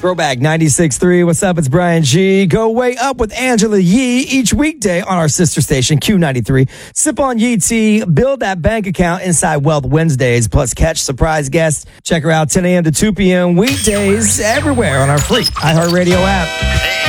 Throwback 96.3. What's up? It's Brian G. Go way up with Angela Yee each weekday on our sister station, Q93. Sip on Yee tea, build that bank account inside Wealth Wednesdays, plus catch surprise guests. Check her out 10 a.m. to 2 p.m. weekdays everywhere on our free iHeartRadio app.